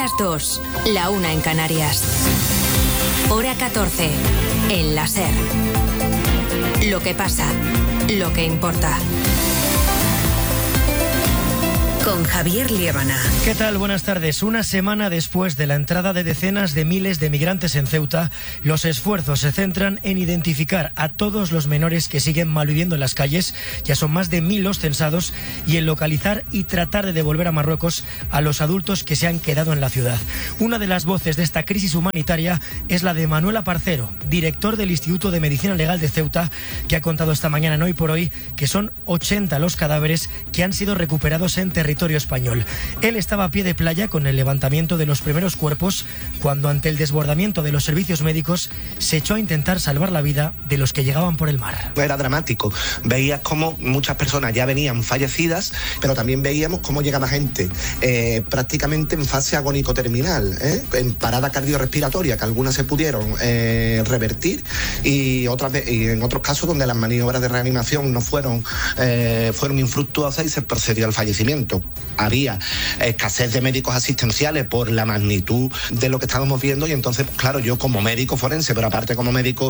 las 2, la 1 en Canarias. Hora 14, en la SER. Lo que pasa, lo que importa. Con Javier Liébana. ¿Qué tal? Buenas tardes. Una semana después de la entrada de decenas de miles de migrantes en Ceuta, los esfuerzos se centran en identificar a todos los menores que siguen malviviendo en las calles, ya son más de 1000 los censados, y en localizar y tratar de devolver a Marruecos a los adultos que se han quedado en la ciudad. Una de las voces de esta crisis humanitaria es la de Manuel Aparcero, director del Instituto de Medicina Legal de Ceuta, que ha contado esta mañana en Hoy por Hoy que son 80 los cadáveres que han sido recuperados en territorio español. Él estaba a pie de playa con el levantamiento de los primeros cuerpos cuando, ante el desbordamiento de los servicios médicos, se echó a intentar salvar la vida de los que llegaban por el mar. Era dramático. Veías cómo muchas personas ya venían fallecidas, pero también veíamos cómo llegaba gente prácticamente en fase agónico-terminal, en parada cardiorrespiratoria, que algunas se pudieron revertir y en otros casos donde las maniobras de reanimación no fueron infructuosas y se procedió al fallecimiento. Había escasez de médicos asistenciales por la magnitud de lo que estábamos viendo, y entonces, claro, yo como médico forense, pero aparte como médico,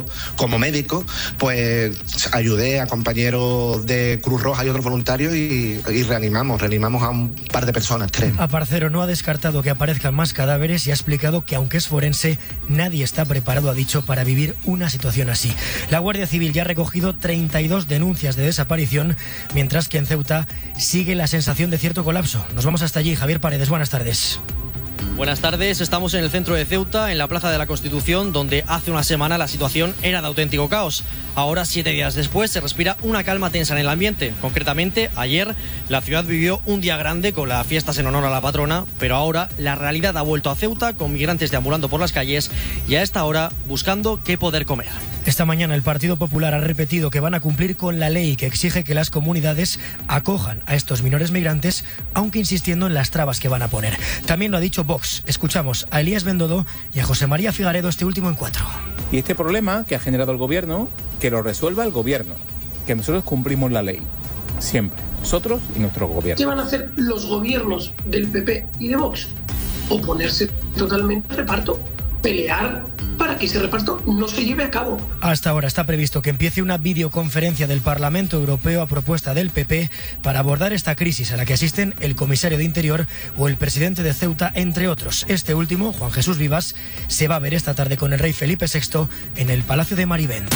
pues ayudé a compañeros de Cruz Roja y otros voluntarios y reanimamos a un par de personas, 3. Aparcero no ha descartado que aparezcan más cadáveres y ha explicado que, aunque es forense, nadie está preparado, ha dicho, para vivir una situación así. La Guardia Civil ya ha recogido 32 denuncias de desaparición, mientras que en Ceuta sigue la sensación de cierto colapso. Nos vamos hasta allí. Javier Paredes, buenas tardes. Buenas tardes, estamos en el centro de Ceuta, en la Plaza de la Constitución, donde hace una semana la situación era de auténtico caos. Ahora, 7 días después, se respira una calma tensa en el ambiente. Concretamente, ayer la ciudad vivió un día grande con las fiestas en honor a la patrona, pero ahora la realidad ha vuelto a Ceuta, con migrantes deambulando por las calles y a esta hora buscando qué poder comer. Esta mañana el Partido Popular ha repetido que van a cumplir con la ley que exige que las comunidades acojan a estos menores migrantes, aunque insistiendo en las trabas que van a poner. También lo ha dicho Vox. Escuchamos a Elías Bendodo y a José María Figaredo, este último en 4. Y este problema que ha generado el gobierno, que lo resuelva el gobierno, que nosotros cumplimos la ley, siempre, nosotros y nuestro gobierno. ¿Qué van a hacer los gobiernos del PP y de Vox? Oponerse totalmente al reparto, pelear para que ese reparto no se lleve a cabo. Hasta ahora está previsto que empiece una videoconferencia del Parlamento Europeo a propuesta del PP para abordar esta crisis, a la que asisten el comisario de Interior o el presidente de Ceuta, entre otros. Este último, Juan Jesús Vivas, se va a ver esta tarde con el rey Felipe VI en el Palacio de Marivent.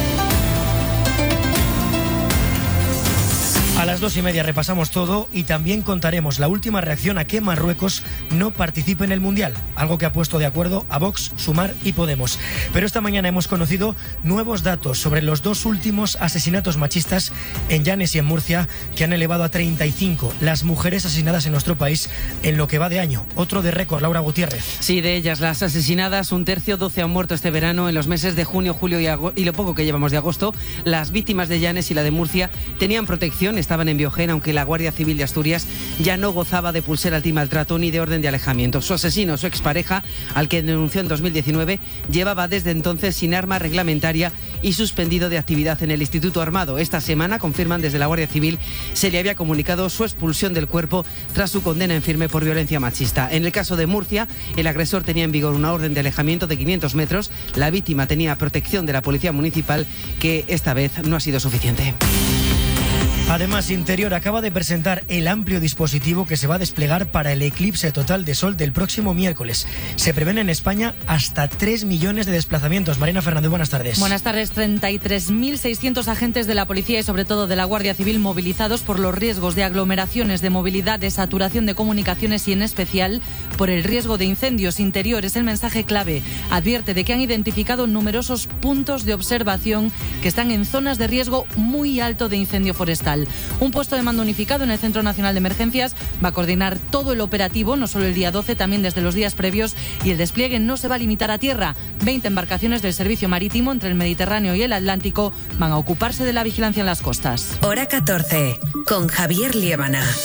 A las 2:30 repasamos todo y también contaremos la última reacción a que Marruecos no participe en el Mundial, algo que ha puesto de acuerdo a Vox, Sumar y Podemos. Pero esta mañana hemos conocido nuevos datos sobre los 2 últimos asesinatos machistas en Llanes y en Murcia, que han elevado a 35 las mujeres asesinadas en nuestro país en lo que va de año. Otro de récord, Laura Gutiérrez. Sí, de ellas las asesinadas, un tercio, 12 han muerto este verano. En los meses de junio, julio y lo poco que llevamos de agosto, las víctimas de Llanes y la de Murcia tenían protección, estaban en Biogen, aunque la Guardia Civil de Asturias ya no gozaba de pulsera antimaltrato ni de orden de alejamiento. Su asesino, su expareja, al que denunció en 2019, llevaba desde entonces sin arma reglamentaria y suspendido de actividad en el Instituto Armado. Esta semana, confirman desde la Guardia Civil, se le había comunicado su expulsión del cuerpo tras su condena en firme por violencia machista. En el caso de Murcia, el agresor tenía en vigor una orden de alejamiento de 500 metros. La víctima tenía protección de la Policía Municipal, que esta vez no ha sido suficiente. Además, Interior acaba de presentar el amplio dispositivo que se va a desplegar para el eclipse total de sol del próximo miércoles. Se prevén en España hasta 3 millones de desplazamientos. Marina Fernández, buenas tardes. Buenas tardes. 33.600 agentes de la policía y sobre todo de la Guardia Civil movilizados por los riesgos de aglomeraciones, de movilidad, de saturación de comunicaciones y en especial por el riesgo de incendios. Interior es el mensaje clave. Advierte de que han identificado numerosos puntos de observación que están en zonas de riesgo muy alto de incendio forestal. Un puesto de mando unificado en el Centro Nacional de Emergencias va a coordinar todo el operativo, no solo el día 12, también desde los días previos, y el despliegue no se va a limitar a tierra. 20 embarcaciones del servicio marítimo entre el Mediterráneo y el Atlántico van a ocuparse de la vigilancia en las costas. Hora 14, con Javier Liébana.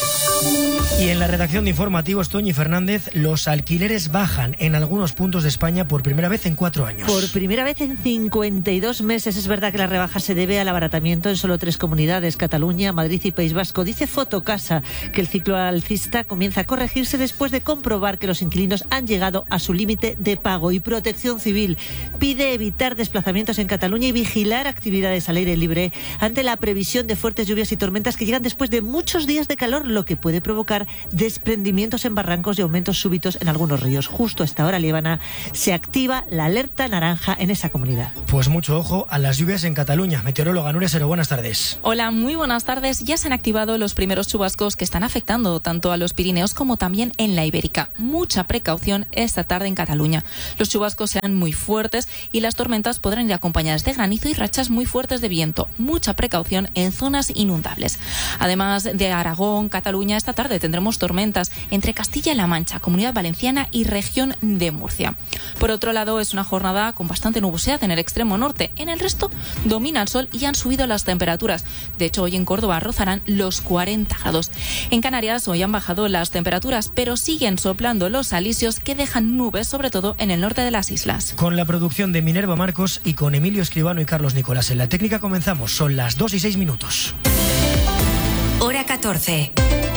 Y en la redacción de informativos, Toñi Fernández, los alquileres bajan en algunos puntos de España por primera vez en 4 años. Por primera vez en 52 meses. Es verdad que la rebaja se debe al abaratamiento en solo 3 comunidades, Cataluña, Madrid y País Vasco. Dice Fotocasa que el ciclo alcista comienza a corregirse después de comprobar que los inquilinos han llegado a su límite de pago. Y Protección Civil pide evitar desplazamientos en Cataluña y vigilar actividades al aire libre ante la previsión de fuertes lluvias y tormentas que llegan después de muchos días de calor, lo que puede provocar desprendimientos en barrancos y aumentos súbitos en algunos ríos. Justo a esta hora, Líbana, se activa la alerta naranja en esa comunidad. Pues mucho ojo a las lluvias en Cataluña. Meteoróloga Nuria Sero, buenas tardes. Hola, muy buenas tardes. Ya se han activado los primeros chubascos que están afectando tanto a los Pirineos como también en la Ibérica. Mucha precaución esta tarde en Cataluña. Los chubascos serán muy fuertes y las tormentas podrán ir acompañadas de granizo y rachas muy fuertes de viento. Mucha precaución en zonas inundables. Además de Aragón, Cataluña, esta tarde tendremos tormentas entre Castilla-La Mancha, Comunidad Valenciana y región de Murcia. Por otro lado, es una jornada con bastante nubosidad en el extremo norte. En el resto domina el sol y han subido las temperaturas. De hecho, hoy en Córdoba rozarán los 40 grados. En Canarias hoy han bajado las temperaturas, pero siguen soplando los alisios que dejan nubes, sobre todo en el norte de las islas. Con la producción de Minerva Marcos y con Emilio Escribano y Carlos Nicolás en la técnica comenzamos. Son las 2:06. Hora 14.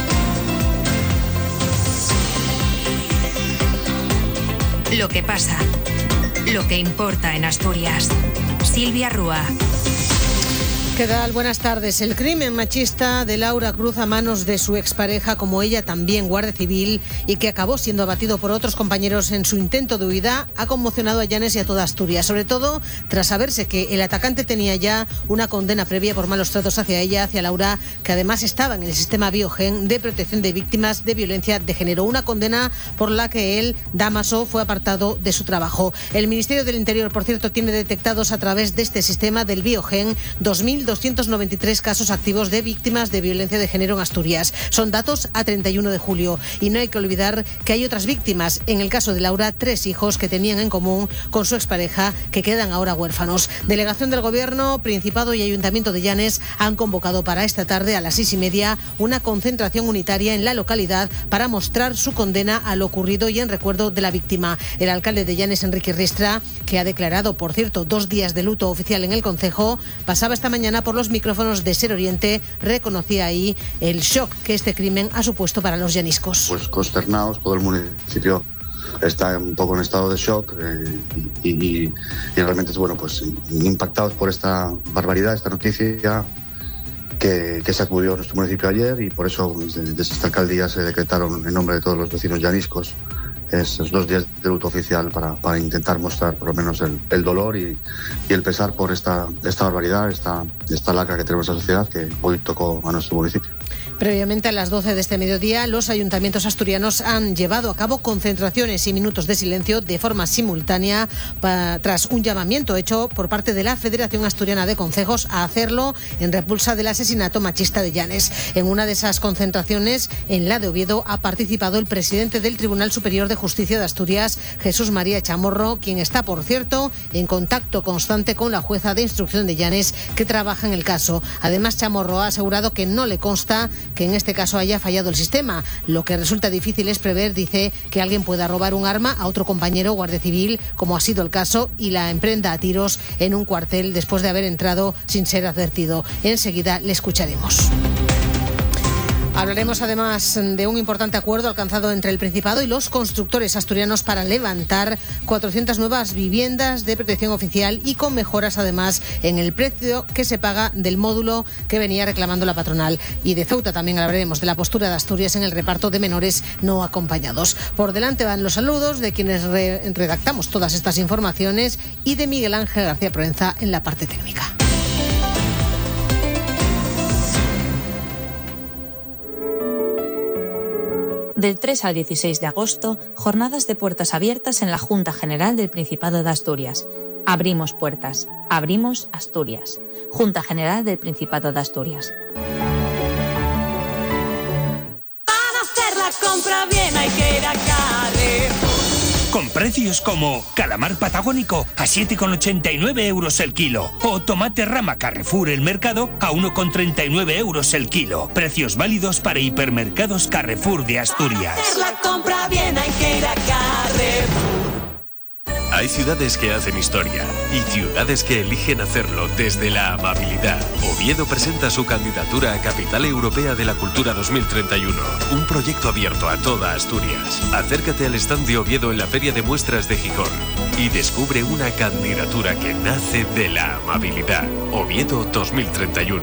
Lo que pasa, lo que importa en Asturias. Silvia Rúa. ¿Qué tal? Buenas tardes. El crimen machista de Laura Cruz a manos de su expareja, como ella también guardia civil, y que acabó siendo abatido por otros compañeros en su intento de huida, ha conmocionado a Llanes y a toda Asturias, sobre todo tras saberse que el atacante tenía ya una condena previa por malos tratos hacia ella, hacia Laura, que además estaba en el sistema Biogen de protección de víctimas de violencia de género, una condena por la que él, Dámaso, fue apartado de su trabajo. El Ministerio del Interior, por cierto, tiene detectados a través de este sistema del Biogen 2.293 casos activos de víctimas de violencia de género en Asturias. Son datos a 31 de julio. Y no hay que olvidar que hay otras víctimas. En el caso de Laura, 3 hijos que tenían en común con su expareja, que quedan ahora huérfanos. Delegación del Gobierno, Principado y Ayuntamiento de Llanes han convocado para esta tarde a las 6:30 una concentración unitaria en la localidad para mostrar su condena a lo ocurrido y en recuerdo de la víctima. El alcalde de Llanes, Enrique Ristra, que ha declarado, por cierto, 2 días de luto oficial en el concejo, pasaba esta mañana por los micrófonos de Ser Oriente, reconocía ahí el shock que este crimen ha supuesto para los llaniscos. Pues consternados, todo el municipio está un poco en estado de shock y realmente pues impactados por esta barbaridad, esta noticia que sacudió nuestro municipio ayer, y por eso desde esta alcaldía se decretaron en nombre de todos los vecinos llaniscos esos 2 días de luto oficial para intentar mostrar por lo menos el dolor y el pesar por esta barbaridad, esta lacra que tenemos en la sociedad, que hoy tocó a nuestro municipio. Previamente, a las 12 de este mediodía, los ayuntamientos asturianos han llevado a cabo concentraciones y minutos de silencio de forma simultánea tras un llamamiento hecho por parte de la Federación Asturiana de Concejos a hacerlo en repulsa del asesinato machista de Llanes. En una de esas concentraciones, en la de Oviedo, ha participado el presidente del Tribunal Superior de Justicia de Asturias, Jesús María Chamorro, quien está, por cierto, en contacto constante con la jueza de instrucción de Llanes que trabaja en el caso. Además, Chamorro ha asegurado que no le consta que en este caso haya fallado el sistema. Lo que resulta difícil es prever, dice, que alguien pueda robar un arma a otro compañero guardia civil, como ha sido el caso, y la emprenda a tiros en un cuartel después de haber entrado sin ser advertido. Enseguida le escucharemos. Hablaremos además de un importante acuerdo alcanzado entre el Principado y los constructores asturianos para levantar 400 nuevas viviendas de protección oficial y con mejoras además en el precio que se paga del módulo que venía reclamando la patronal. Y de Ceuta también hablaremos de la postura de Asturias en el reparto de menores no acompañados. Por delante van los saludos de quienes redactamos todas estas informaciones y de Miguel Ángel García Proenza en la parte técnica. Del 3 al 16 de agosto, jornadas de puertas abiertas en la Junta General del Principado de Asturias. Abrimos puertas, abrimos Asturias. Junta General del Principado de Asturias. Para hacer la compra bien hay que ir a Carrefour. con precios como calamar patagónico a 7,89 euros el kilo o tomate rama Carrefour El Mercado a 1,39 euros el kilo. Precios válidos para hipermercados Carrefour de Asturias. Hacer la compra bien hay que ir a Carrefour. Hay ciudades que hacen historia y ciudades que eligen hacerlo desde la amabilidad. Oviedo presenta su candidatura a Capital Europea de la Cultura 2031, un proyecto abierto a toda Asturias. Acércate al stand de Oviedo en la Feria de Muestras de Gijón y descubre una candidatura que nace de la amabilidad. Oviedo 2031.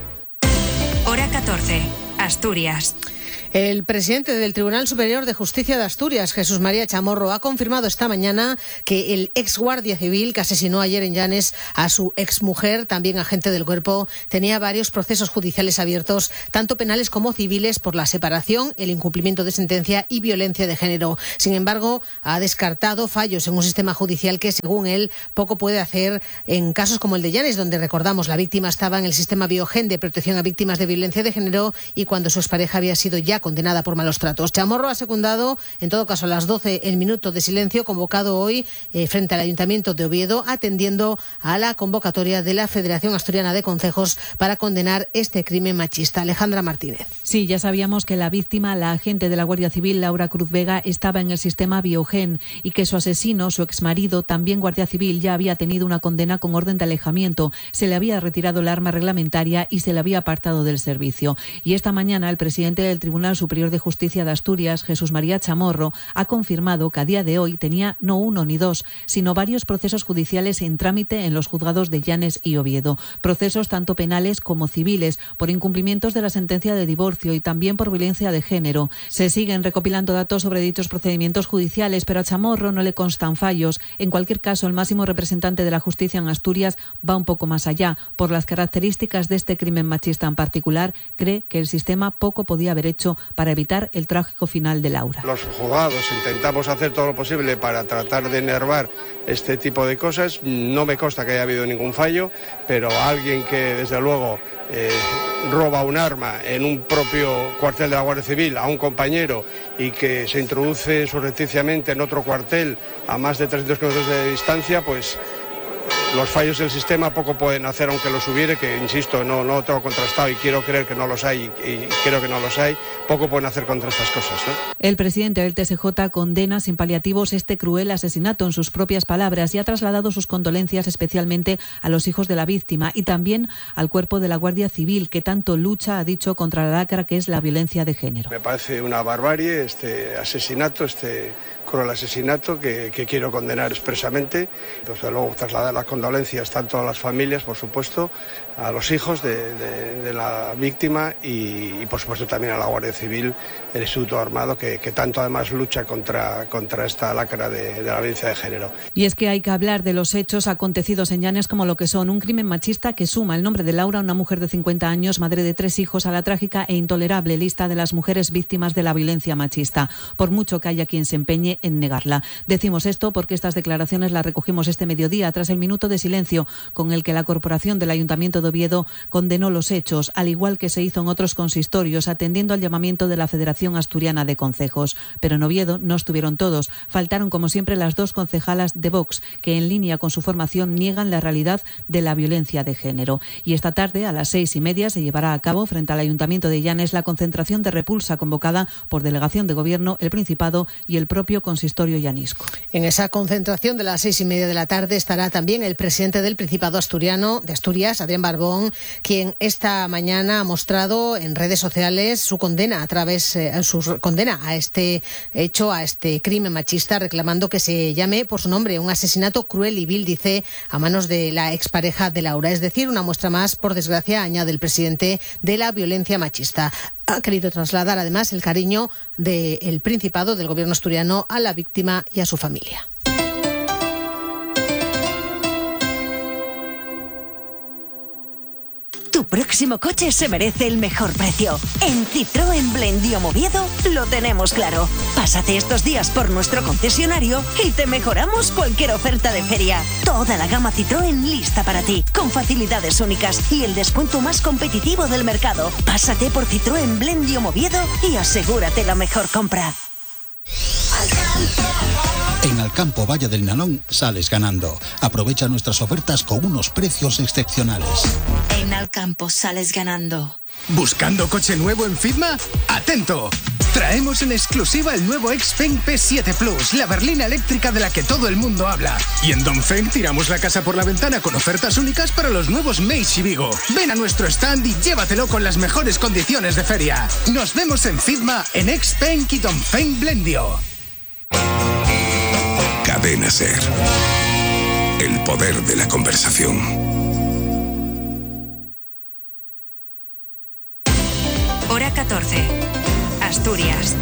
Hora 14, Asturias. El presidente del Tribunal Superior de Justicia de Asturias, Jesús María Chamorro, ha confirmado esta mañana que el ex guardia civil que asesinó ayer en Llanes a su exmujer, también agente del cuerpo, tenía varios procesos judiciales abiertos, tanto penales como civiles, por la separación, el incumplimiento de sentencia y violencia de género. Sin embargo, ha descartado fallos en un sistema judicial que, según él, poco puede hacer en casos como el de Llanes, donde, recordamos, la víctima estaba en el sistema Biogen de protección a víctimas de violencia de género y cuando su expareja había sido ya condenada por malos tratos. Chamorro ha secundado, en todo caso, a las 12 el minuto de silencio convocado hoy frente al Ayuntamiento de Oviedo, atendiendo a la convocatoria de la Federación Asturiana de Concejos para condenar este crimen machista. Alejandra Martínez. Sí, ya sabíamos que la víctima, la agente de la Guardia Civil, Laura Cruz Vega, estaba en el sistema Biogen y que su asesino, su exmarido, también Guardia Civil, ya había tenido una condena con orden de alejamiento. Se le había retirado el arma reglamentaria y se le había apartado del servicio. Y esta mañana el presidente del Tribunal Superior de Justicia de Asturias, Jesús María Chamorro, ha confirmado que a día de hoy tenía no uno ni dos, sino varios procesos judiciales en trámite en los juzgados de Llanes y Oviedo. Procesos tanto penales como civiles, por incumplimientos de la sentencia de divorcio y también por violencia de género. Se siguen recopilando datos sobre dichos procedimientos judiciales, pero a Chamorro no le constan fallos. En cualquier caso, el máximo representante de la justicia en Asturias va un poco más allá. Por las características de este crimen machista en particular, cree que el sistema poco podía haber hecho para evitar el trágico final de Laura. Los juzgados intentamos hacer todo lo posible para tratar de enervar este tipo de cosas. No me consta que haya habido ningún fallo, pero alguien que desde luego roba un arma en un propio cuartel de la Guardia Civil a un compañero y que se introduce surrepticiamente en otro cuartel a más de 300 kilómetros de distancia, pues los fallos del sistema poco pueden hacer, aunque los hubiere, que insisto, no lo tengo contrastado y quiero creer que no los hay y creo que no los hay, poco pueden hacer contra estas cosas, ¿no? El presidente del TSJ condena sin paliativos este cruel asesinato en sus propias palabras y ha trasladado sus condolencias especialmente a los hijos de la víctima y también al cuerpo de la Guardia Civil, que tanto lucha, ha dicho, contra la lacra que es la violencia de género. Me parece una barbarie este asesinato, este cruel asesinato que quiero condenar expresamente. Desde luego trasladar las condolencias tanto a las familias, por supuesto, a los hijos de la víctima y por supuesto también a la Guardia Civil, el Instituto Armado, que tanto además lucha contra esta lacra de la violencia de género. Y es que hay que hablar de los hechos acontecidos en Llanes como lo que son: un crimen machista que suma el nombre de Laura, una mujer de 50 años, madre de 3 hijos, a la trágica e intolerable lista de las mujeres víctimas de la violencia machista, por mucho que haya quien se empeñe en negarla. Decimos esto porque estas declaraciones las recogimos este mediodía tras el minuto de silencio con el que la corporación del Ayuntamiento de Oviedo condenó los hechos, al igual que se hizo en otros consistorios, atendiendo al llamamiento de la Federación Asturiana de Concejos. Pero en Oviedo no estuvieron todos. Faltaron, como siempre, las 2 concejalas de Vox, que en línea con su formación niegan la realidad de la violencia de género. Y esta tarde, a las 6:30, se llevará a cabo frente al Ayuntamiento de Llanes la concentración de repulsa convocada por Delegación de Gobierno, el Principado y el propio consistorio llanisco. En esa concentración de las 6:30 de la tarde estará también el presidente del Principado asturiano de Asturias, Adrián Barbón, quien esta mañana ha mostrado en redes sociales su condena a este hecho, a este crimen machista, reclamando que se llame por su nombre, un asesinato cruel y vil, dice, a manos de la expareja de Laura. Es decir, una muestra más, por desgracia, añade el presidente, de la violencia machista. Ha querido trasladar además el cariño del Principado, del Gobierno asturiano, a la víctima y a su familia. Tu próximo coche se merece el mejor precio. En Citroën Blendio Oviedo lo tenemos claro. Pásate estos días por nuestro concesionario y te mejoramos cualquier oferta de feria. Toda la gama Citroën lista para ti, con facilidades únicas y el descuento más competitivo del mercado. Pásate por Citroën Blendio Oviedo y asegúrate la mejor compra. En Alcampo Valle del Nalón sales ganando. Aprovecha nuestras ofertas con unos precios excepcionales. En Alcampo sales ganando. ¿Buscando coche nuevo en Fitma? ¡Atento! Traemos en exclusiva el nuevo Xpeng P7 Plus, la berlina eléctrica de la que todo el mundo habla. Y en Dongfeng tiramos la casa por la ventana con ofertas únicas para los nuevos Meizu y Vigo. Ven a nuestro stand y llévatelo con las mejores condiciones de feria. Nos vemos en Fitma, en Xpeng y Dongfeng Blendio. Cadena SER. El poder de la conversación. Hora 14. Asturias.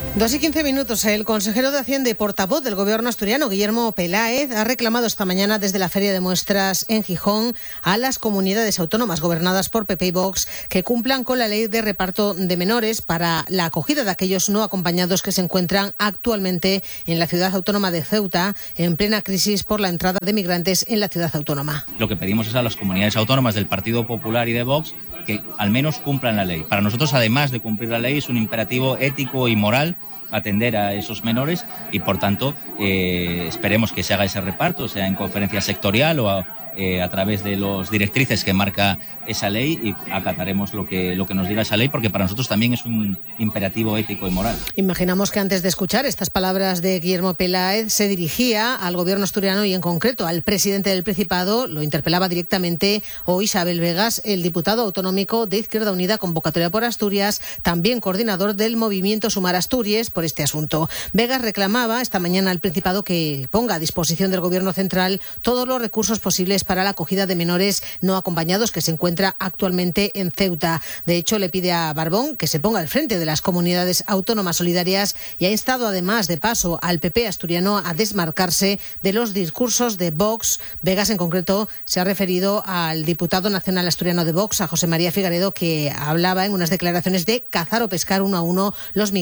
2:15. El consejero de Hacienda y portavoz del Gobierno asturiano, Guillermo Peláez, ha reclamado esta mañana desde la Feria de Muestras en Gijón a las comunidades autónomas gobernadas por PP y Vox que cumplan con la ley de reparto de menores para la acogida de aquellos no acompañados que se encuentran actualmente en la ciudad autónoma de Ceuta, en plena crisis por la entrada de migrantes en la ciudad autónoma. Lo que pedimos es a las comunidades autónomas del Partido Popular y de Vox que al menos cumplan la ley. Para nosotros, además de cumplir la ley, es un imperativo ético y moral atender a esos menores y, por tanto, esperemos que se haga ese reparto, sea en conferencia sectorial o a través de las directrices que marca esa ley, y acataremos lo que nos diga esa ley, porque para nosotros también es un imperativo ético y moral. Imaginamos que antes de escuchar estas palabras de Guillermo Peláez se dirigía al Gobierno asturiano y en concreto al presidente del Principado. Lo interpelaba directamente hoy Isabel Vegas, el diputado autonómico de Izquierda Unida Convocatoria por Asturias, también coordinador del movimiento Sumar Asturias, por este asunto. Vegas reclamaba esta mañana al Principado que ponga a disposición del Gobierno central todos los recursos posibles para la acogida de menores no acompañados que se encuentra actualmente en Ceuta. De hecho, le pide a Barbón que se ponga al frente de las comunidades autónomas solidarias y ha instado además de paso al PP asturiano a desmarcarse de los discursos de Vox. Vegas en concreto se ha referido al diputado nacional asturiano de Vox, a José María Figaredo, que hablaba en unas declaraciones de cazar o pescar uno a uno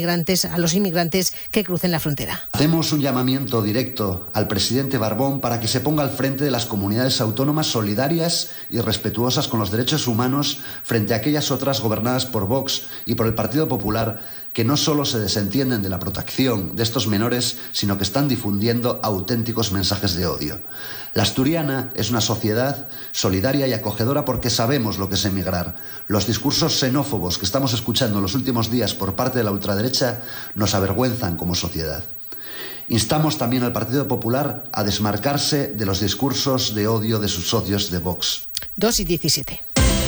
a los inmigrantes que crucen la frontera. Hacemos un llamamiento directo al presidente Barbón para que se ponga al frente de las comunidades autónomas solidarias y respetuosas con los derechos humanos frente a aquellas otras gobernadas por Vox y por el Partido Popular que no solo se desentienden de la protección de estos menores, sino que están difundiendo auténticos mensajes de odio. La asturiana es una sociedad solidaria y acogedora porque sabemos lo que es emigrar. Los discursos xenófobos que estamos escuchando en los últimos días por parte de la ultraderecha nos avergüenzan como sociedad. Instamos también al Partido Popular a desmarcarse de los discursos de odio de sus socios de Vox. 2:17.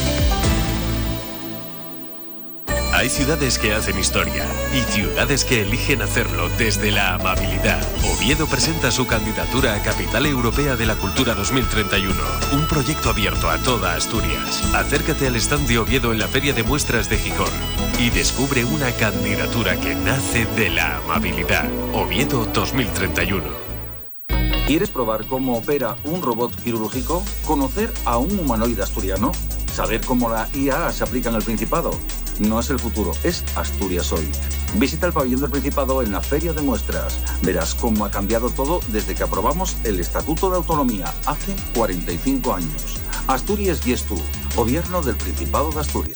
Hay ciudades que hacen historia y ciudades que eligen hacerlo desde la amabilidad. Oviedo presenta su candidatura a Capital Europea de la Cultura 2031, un proyecto abierto a toda Asturias. Acércate al stand de Oviedo en la Feria de Muestras de Gijón y descubre una candidatura que nace de la amabilidad. Oviedo 2031. ¿Quieres probar cómo opera un robot quirúrgico? ¿Conocer a un humanoide asturiano? ¿Saber cómo la IA se aplica en el Principado? No es el futuro, es Asturias hoy. Visita el pabellón del Principado en la Feria de Muestras. Verás cómo ha cambiado todo desde que aprobamos el Estatuto de Autonomía hace 45 años. Asturias y es tú, Gobierno del Principado de Asturias.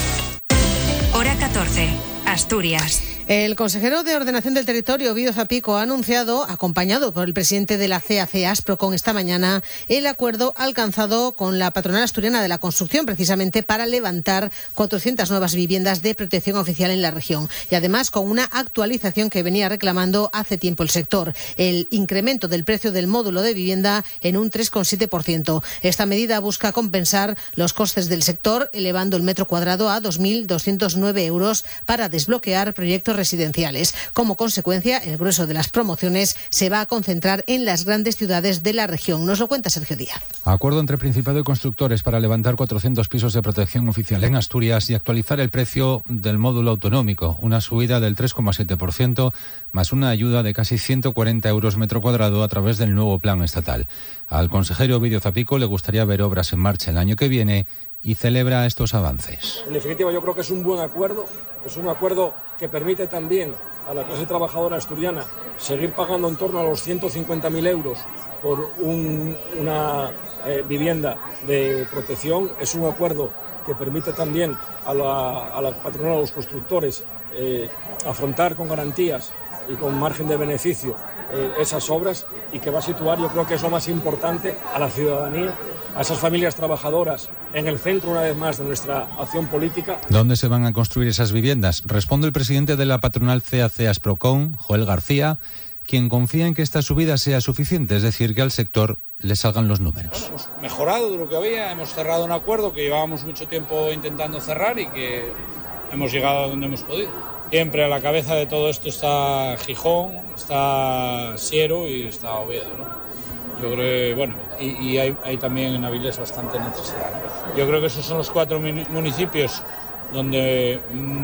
Hora 14. Asturias. El consejero de Ordenación del Territorio, Ovidio Zapico, ha anunciado, acompañado por el presidente de la CAC Asprocon esta mañana, el acuerdo alcanzado con la patronal asturiana de la construcción, precisamente para levantar 400 nuevas viviendas de protección oficial en la región. Y además con una actualización que venía reclamando hace tiempo el sector, el incremento del precio del módulo de vivienda en un 3,7%. Esta medida busca compensar los costes del sector, elevando el metro cuadrado a 2.209 euros para desbloquear proyectos residenciales. Como consecuencia, el grueso de las promociones se va a concentrar en las grandes ciudades de la región. Nos lo cuenta Sergio Díaz. Acuerdo entre Principado y constructores para levantar 400 pisos de protección oficial en Asturias y actualizar el precio del módulo autonómico, una subida del 3,7%, más una ayuda de casi 140 euros metro cuadrado a través del nuevo plan estatal. Al consejero Ovidio Zapico le gustaría ver obras en marcha el año que viene y celebra estos avances. En definitiva, yo creo que es un buen acuerdo, es un acuerdo que permite también a la clase trabajadora asturiana seguir pagando en torno a los 150.000 euros por una vivienda de protección. Es un acuerdo que permite también a la patronal, a los constructores, afrontar con garantías y con margen de beneficio esas obras, y que va a situar, yo creo que es lo más importante, a la ciudadanía, a esas familias trabajadoras en el centro una vez más de nuestra acción política. ¿Dónde se van a construir esas viviendas? Responde el presidente de la patronal CAC Asprocon, Joel García, quien confía en que esta subida sea suficiente, es decir, que al sector le salgan los números. Bueno, hemos mejorado de lo que había, hemos cerrado un acuerdo que llevábamos mucho tiempo intentando cerrar y que hemos llegado a donde hemos podido. Siempre a la cabeza de todo esto está Gijón, está Siero y está Oviedo, ¿no? Yo creo que, bueno, y hay también en Avilés bastante necesidad, ¿no? Yo creo que esos son los 4 municipios donde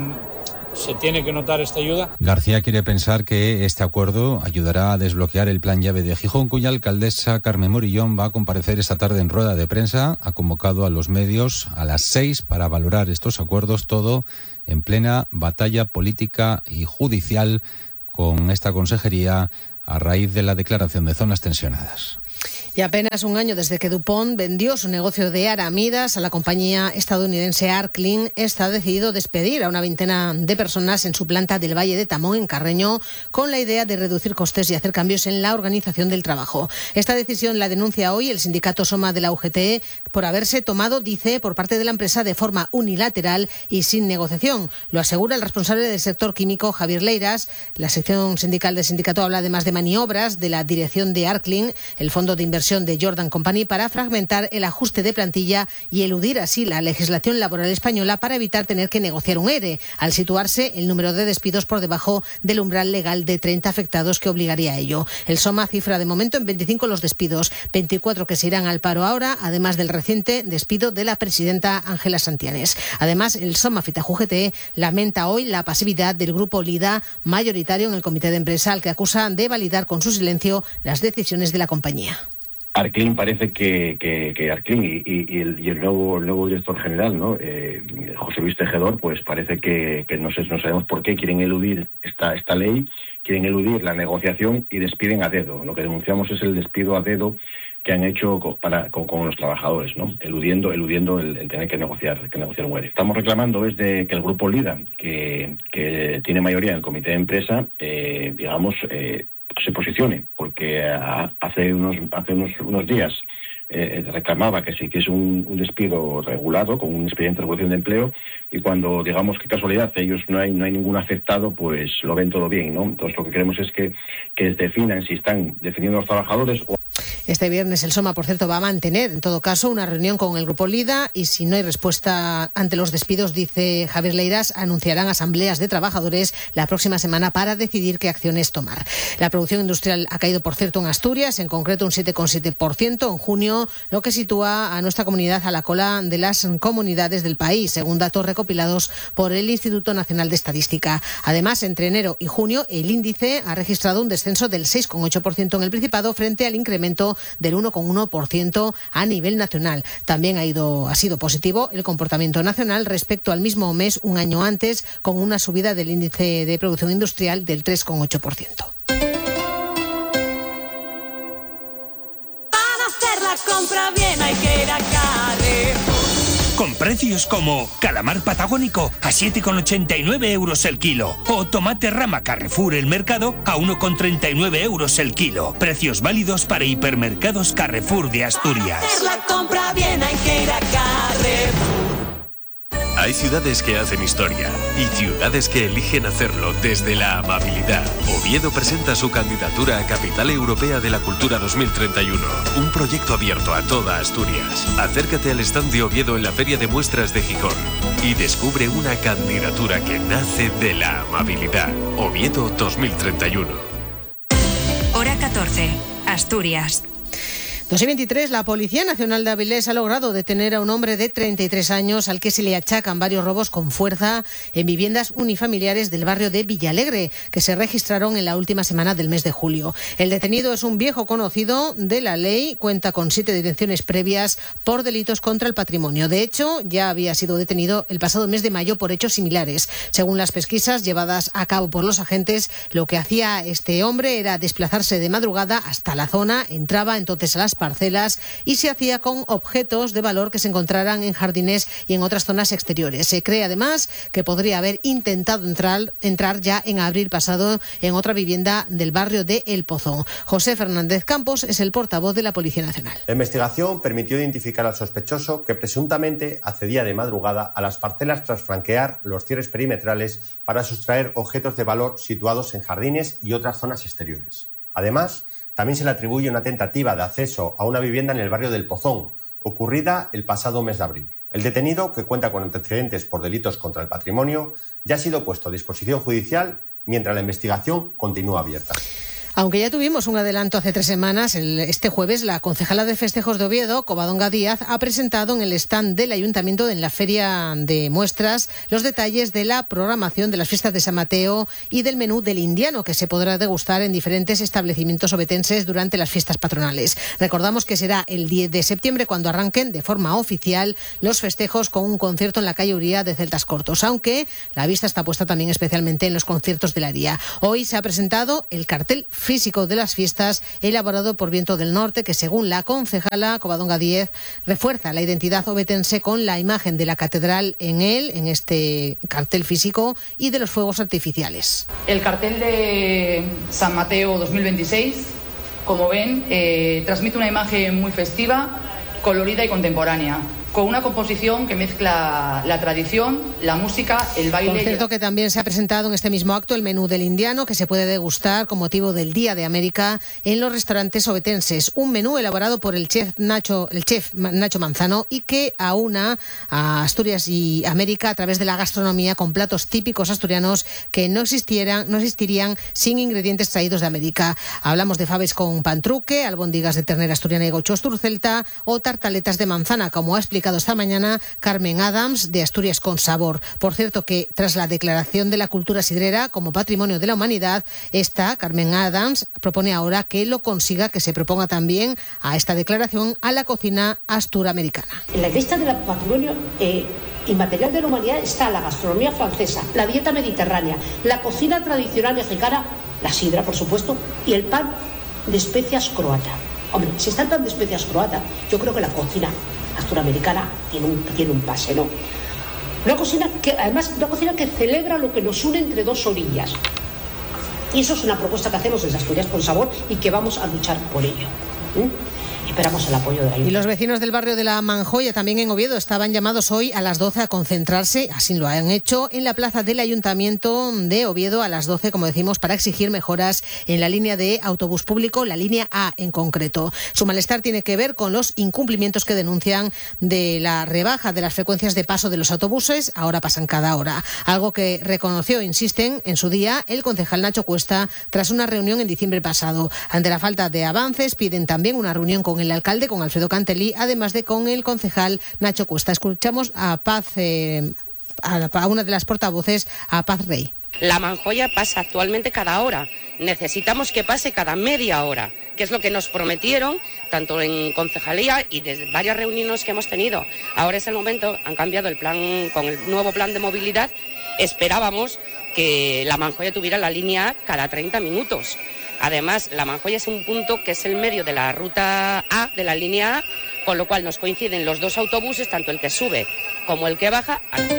se tiene que notar esta ayuda. García quiere pensar que este acuerdo ayudará a desbloquear el plan llave de Gijón, cuya alcaldesa Carmen Morillón va a comparecer esta tarde en rueda de prensa. Ha convocado a los medios a las 6 para valorar estos acuerdos, todo en plena batalla política y judicial con esta consejería a raíz de la declaración de zonas tensionadas. Y apenas un año desde que DuPont vendió su negocio de aramidas a la compañía estadounidense Arklin, está decidido despedir a una veintena de personas en su planta del Valle de Tamón, en Carreño, con la idea de reducir costes y hacer cambios en la organización del trabajo. Esta decisión la denuncia hoy el sindicato SOMA de la UGT por haberse tomado, dice, por parte de la empresa de forma unilateral y sin negociación. Lo asegura el responsable del sector químico, Javier Leiras. La sección sindical del sindicato habla además de maniobras de la dirección de Arklin, el fondo de inversión de Jordan Company, para fragmentar el ajuste de plantilla y eludir así la legislación laboral española para evitar tener que negociar un ERE, al situarse el número de despidos por debajo del umbral legal de 30 afectados que obligaría a ello. El SOMA cifra de momento en 25 los despidos, 24 que se irán al paro ahora, además del reciente despido de la presidenta Ángela Santianes. Además, el SOMA Fitajú GT lamenta hoy la pasividad del grupo LIDA, mayoritario en el comité de empresa, al que acusa de validar con su silencio las decisiones de la compañía. Arklin parece que Arklin y el nuevo director general, ¿no? José Luis Tejedor, pues parece que no sabemos por qué quieren eludir esta ley, quieren eludir la negociación y despiden a dedo. Lo que denunciamos es el despido a dedo que han hecho con los trabajadores, ¿no? Eludiendo el tener que negociar un ERE. Estamos reclamando es de que el grupo LIDA, que tiene mayoría en el comité de empresa, se posicione, porque hace unos días reclamaba que sí que es un despido regulado, con un expediente de regulación de empleo, y cuando digamos que casualidad ellos no hay ningún afectado, pues lo ven todo bien, ¿no? Entonces lo que queremos es que definan si están defendiendo a los trabajadores o... Este viernes el SOMA, por cierto, va a mantener, en todo caso, una reunión con el grupo LIDA y si no hay respuesta ante los despidos, dice Javier Leiras, anunciarán asambleas de trabajadores la próxima semana para decidir qué acciones tomar. La producción industrial ha caído, por cierto, en Asturias, en concreto un 7,7% en junio, lo que sitúa a nuestra comunidad a la cola de las comunidades del país, según datos recopilados por el Instituto Nacional de Estadística. Además, entre enero y junio, el índice ha registrado un descenso del 6,8% en el Principado frente al incremento del 1,1% a nivel nacional. También ha sido positivo el comportamiento nacional respecto al mismo mes un año antes, con una subida del índice de producción industrial del 3,8%. Para hacer la compra bien hay que ir a Carrefour. Con precios como calamar patagónico a 7,89 euros el kilo o tomate rama Carrefour El Mercado a 1,39 euros el kilo. Precios válidos para hipermercados Carrefour de Asturias. Para hacer la compra bien hay que ir a Carrefour. Hay ciudades que hacen historia y ciudades que eligen hacerlo desde la amabilidad. Oviedo presenta su candidatura a Capital Europea de la Cultura 2031, un proyecto abierto a toda Asturias. Acércate al stand de Oviedo en la Feria de Muestras de Gijón y descubre una candidatura que nace de la amabilidad. Oviedo 2031. Hora 14, Asturias. 2:23, la Policía Nacional de Avilés ha logrado detener a un hombre de 33 años al que se le achacan varios robos con fuerza en viviendas unifamiliares del barrio de Villalegre, que se registraron en la última semana del mes de julio. El detenido es un viejo conocido de la ley, cuenta con 7 detenciones previas por delitos contra el patrimonio. De hecho, ya había sido detenido el pasado mes de mayo por hechos similares. Según las pesquisas llevadas a cabo por los agentes, lo que hacía este hombre era desplazarse de madrugada hasta la zona, entraba entonces a las parcelas y se hacía con objetos de valor que se encontraran en jardines y en otras zonas exteriores. Se cree además que podría haber intentado entrar ya en abril pasado en otra vivienda del barrio de El Pozón. José Fernández Campos es el portavoz de la Policía Nacional. La investigación permitió identificar al sospechoso que presuntamente accedía de madrugada a las parcelas tras franquear los cierres perimetrales para sustraer objetos de valor situados en jardines y otras zonas exteriores. Además, también se le atribuye una tentativa de acceso a una vivienda en el barrio del Pozón, ocurrida el pasado mes de abril. El detenido, que cuenta con antecedentes por delitos contra el patrimonio, ya ha sido puesto a disposición judicial mientras la investigación continúa abierta. Aunque ya tuvimos un adelanto hace 3 semanas, este jueves la concejala de festejos de Oviedo, Covadonga Díaz, ha presentado en el stand del Ayuntamiento en la Feria de Muestras los detalles de la programación de las fiestas de San Mateo y del menú del Indiano, que se podrá degustar en diferentes establecimientos ovetenses durante las fiestas patronales. Recordamos que será el 10 de septiembre cuando arranquen de forma oficial los festejos con un concierto en la calle Uría de Celtas Cortos, aunque la vista está puesta también especialmente en los conciertos de la día. Hoy se ha presentado el cartel físico de las fiestas elaborado por Viento del Norte, que según la concejala Covadonga Díez refuerza la identidad ovetense con la imagen de la catedral en este cartel físico y de los fuegos artificiales. El cartel de San Mateo 2026, como ven, transmite una imagen muy festiva, colorida y contemporánea, con una composición que mezcla la tradición, la música, el baile. Por cierto, que también se ha presentado en este mismo acto el menú del Indiano, que se puede degustar con motivo del Día de América en los restaurantes ovetenses. Un menú elaborado por el chef Nacho Manzano y que aúna a Asturias y América a través de la gastronomía con platos típicos asturianos que no existirían sin ingredientes traídos de América. Hablamos de faves con pantruque, albóndigas de ternera asturiana y gocho asturcelta o tartaletas de manzana, como ha explicado esta mañana Carmen Adams de Asturias con Sabor. Por cierto, que tras la declaración de la cultura sidrera como Patrimonio de la Humanidad, Carmen Adams propone ahora que se proponga también a esta declaración a la cocina asturamericana. En la lista del Patrimonio Inmaterial de la Humanidad está la gastronomía francesa, la dieta mediterránea, la cocina tradicional mexicana, la sidra, por supuesto, y el pan de especias croata. Hombre, si está el pan de especias croata, yo creo que la cocina asturamericana tiene un pase, ¿no? Una cocina que celebra lo que nos une entre dos orillas. Y eso es una propuesta que hacemos desde Asturias con Sabor y que vamos a luchar por ello. Esperamos el apoyo de la Ayuntamiento. Y los vecinos del barrio de la Manjoya, también en Oviedo, estaban llamados hoy a las 12 a concentrarse, así lo han hecho, en la plaza del Ayuntamiento de Oviedo a las 12, como decimos, para exigir mejoras en la línea de autobús público, la línea A en concreto. Su malestar tiene que ver con los incumplimientos que denuncian de la rebaja de las frecuencias de paso de los autobuses, ahora pasan cada hora. Algo que reconoció, insisten, en su día el concejal Nacho Cuesta tras una reunión en diciembre pasado. Ante la falta de avances, piden también una reunión con el alcalde, con Alfredo Cantelí, además de con el concejal Nacho Cuesta. Escuchamos a una de las portavoces, a Paz Rey. La Manjoya pasa actualmente cada hora. Necesitamos que pase cada media hora, que es lo que nos prometieron, tanto en concejalía y desde varias reuniones que hemos tenido. Ahora es el momento, han cambiado el plan, con el nuevo plan de movilidad, esperábamos que la Manjoya tuviera la línea A cada 30 minutos. Además, la Manjoya es un punto que es el medio de la ruta A, de la línea A, con lo cual nos coinciden los dos autobuses, tanto el que sube como el que baja.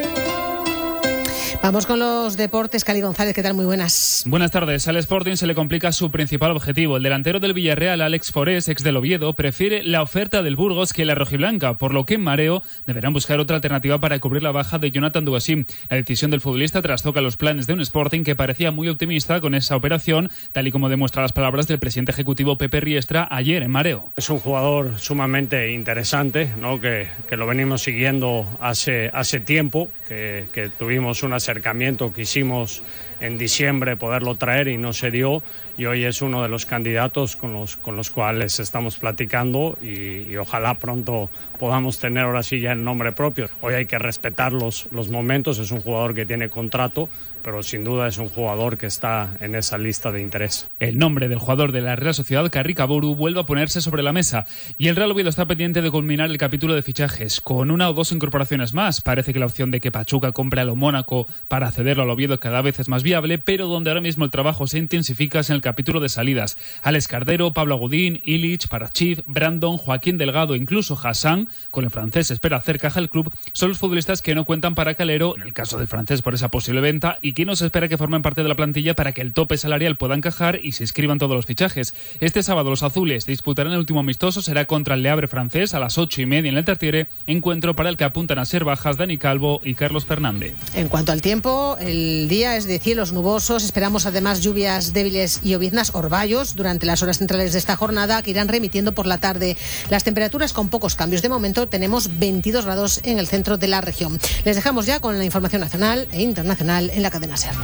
Vamos con los deportes. Cali González, ¿qué tal? Muy buenas. Buenas tardes. Al Sporting se le complica su principal objetivo. El delantero del Villarreal, Alex Forés, ex del Oviedo, prefiere la oferta del Burgos que la rojiblanca, por lo que en Mareo deberán buscar otra alternativa para cubrir la baja de Jonathan Duasim. La decisión del futbolista trastoca los planes de un Sporting que parecía muy optimista con esa operación, tal y como demuestran las palabras del presidente ejecutivo Pepe Riestra ayer en Mareo. Es un jugador sumamente interesante, ¿no? que lo venimos siguiendo hace tiempo, que tuvimos un acercamiento, quisimos en diciembre poderlo traer y no se dio, y hoy es uno de los candidatos con los cuales estamos platicando y ojalá pronto podamos tener ahora sí ya el nombre propio. Hoy hay que respetar los momentos, es un jugador que tiene contrato, pero sin duda es un jugador que está en esa lista de interés. El nombre del jugador de la Real Sociedad, Carricaburu, vuelve a ponerse sobre la mesa y el Real Oviedo está pendiente de culminar el capítulo de fichajes con una o dos incorporaciones más. Parece que la opción de que Pachuca compre a lo Mónaco para cederlo al Oviedo cada vez es más viable, pero donde ahora mismo el trabajo se intensifica es en el capítulo de salidas. Alex Cardero, Pablo Agudín, Illich, Parachiv, Brandon, Joaquín Delgado, incluso Hassan, con el francés espera hacer caja el club, son los futbolistas que no cuentan para Calero, en el caso del francés por esa posible venta, y que no se espera que formen parte de la plantilla para que el tope salarial pueda encajar y se inscriban todos los fichajes. Este sábado los azules disputarán el último amistoso, será contra el Le Havre francés a las 8:30 en el Tartiere, encuentro para el que apuntan a ser bajas Dani Calvo y Carlos Fernández. En cuanto al tiempo, el día es de cielos nubosos, esperamos además lluvias débiles y lloviznas orvallos durante las horas centrales de esta jornada que irán remitiendo por la tarde. Las temperaturas con pocos cambios. De momento tenemos 22 grados en el centro de la región. Les dejamos ya con la información nacional e internacional en la cadena SER.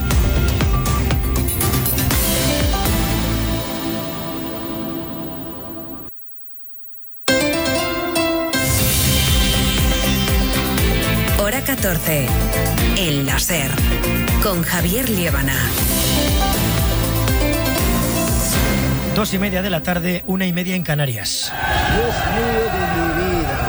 Hora 14, en la SER, con Javier Liébana. 2:30 de la tarde, 1:30 en Canarias. Dios mío de mi vida.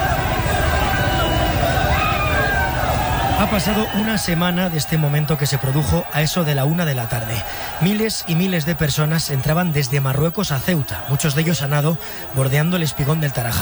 Ha pasado una semana de este momento que se produjo a eso de la 1 de la tarde. Miles y miles de personas entraban desde Marruecos a Ceuta, muchos de ellos a nado, bordeando el espigón del Tarajal.